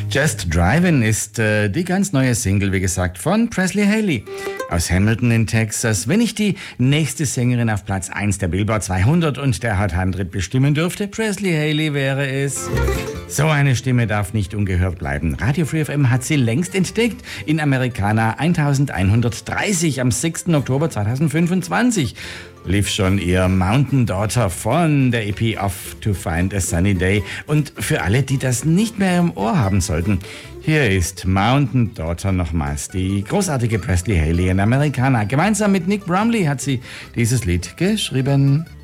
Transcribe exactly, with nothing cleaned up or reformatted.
Just Drivin' ist äh, die ganz neue Single, wie gesagt, von Presley Haley aus Hamilton in Texas. Wenn ich die nächste Sängerin auf Platz eins der Billboard zweihundert und der Hot hundert bestimmen dürfte, Presley Haley wäre es. So eine Stimme darf nicht ungehört bleiben. Radio Free F M hat sie längst entdeckt in Americana elfhundertdreißig am sechsten Oktober zweitausendfünfundzwanzig. Lief schon ihr Mountain Daughter von der E P Off to Find a Sunny Day. Und für alle, die das nicht mehr im Ohr haben sollten, hier ist Mountain Daughter nochmals. Die großartige Presley Haley in Americana. Gemeinsam mit Nick Bromley hat sie dieses Lied geschrieben.